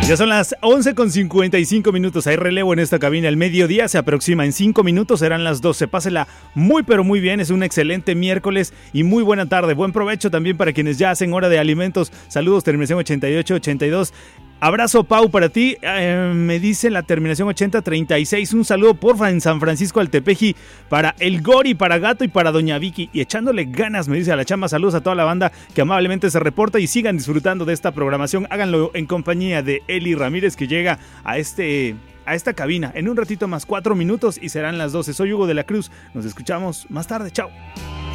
Ya son las 11:55. Hay relevo en esta cabina. El mediodía se aproxima. En 5 minutos serán las 12. Pásela muy pero muy bien. Es un excelente miércoles y muy buena tarde. Buen provecho también para quienes ya hacen hora de alimentos. Saludos, terminación 8882. Abrazo, Pau, para ti. Me dice la terminación 8036. Un saludo, porfa, en San Francisco Altepeji para el Gori, para Gato y para Doña Vicky. Y echándole ganas, me dice a la chamba. Saludos a toda la banda que amablemente se reporta y sigan disfrutando de esta programación. Háganlo en compañía de Eli Ramírez, que llega a esta cabina en un ratito más, 4 minutos y serán las 12. Soy Hugo de la Cruz. Nos escuchamos más tarde. Chao.